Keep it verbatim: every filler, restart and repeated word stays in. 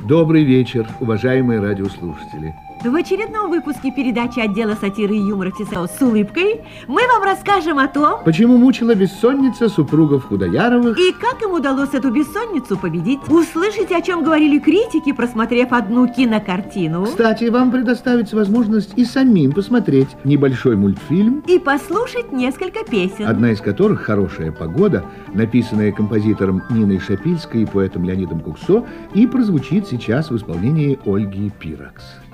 Добрый вечер, уважаемые радиослушатели. В очередном выпуске передачи отдела сатиры и юмора ТСО «С улыбкой» мы вам расскажем о том, почему мучила бессонница супругов Худояровых и как им удалось эту бессонницу победить. Услышите, о чем говорили критики, просмотрев одну кинокартину. Кстати, вам предоставится возможность и самим посмотреть небольшой мультфильм И послушать несколько песен. одна из которых «Хорошая погода», написанная композитором Ниной Шапильской и поэтом Леонидом Куксо, и прозвучит сейчас в исполнении Ольги Пирокс.